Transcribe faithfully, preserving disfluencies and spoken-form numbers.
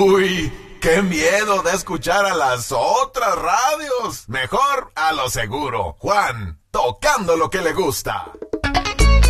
Uy, qué miedo de escuchar a las otras radios. Mejor a lo seguro. Juan, tocando lo que le gusta.